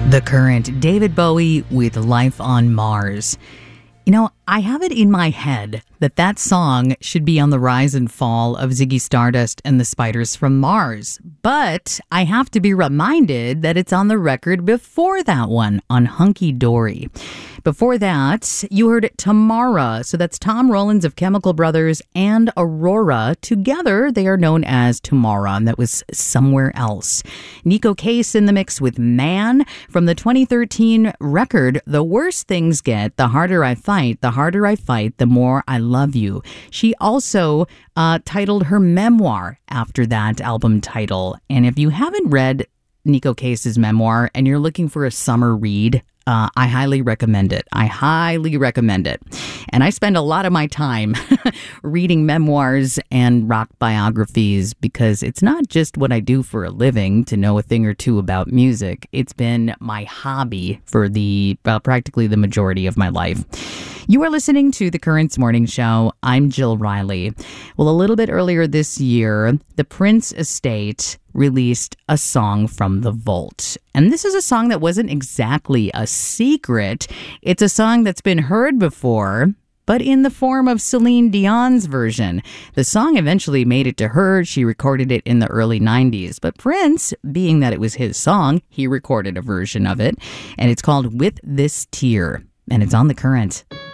The Current, David Bowie with Life on Mars. You know, I have it in my head that song should be on the rise and fall of Ziggy Stardust and the Spiders from Mars. But I have to be reminded that it's on the record before that one, on Hunky Dory. Before that, you heard Tamara. So that's Tom Rowlands of Chemical Brothers and Aurora. Together, they are known as Tamara, and that was Somewhere Else. Nico Case in the mix with Man from the 2013 record, The Worse Things Get, The Harder I Fight, the More I Love You. She also titled her memoir after that album title. And if you haven't read Nico Case's memoir and you're looking for a summer read, I highly recommend it. And I spend a lot of my time reading memoirs and rock biographies because it's not just what I do for a living to know a thing or two about music. It's been my hobby for practically the majority of my life. You are listening to The Currents Morning Show. I'm Jill Riley. Well, a little bit earlier this year, the Prince estate released a song from the vault. And this is a song that wasn't exactly a secret. It's a song that's been heard before, but in the form of Celine Dion's version. The song eventually made it to her. She recorded it in the early 90s. But Prince, being that it was his song, he recorded a version of it. And it's called With This Tear. And it's on The Current.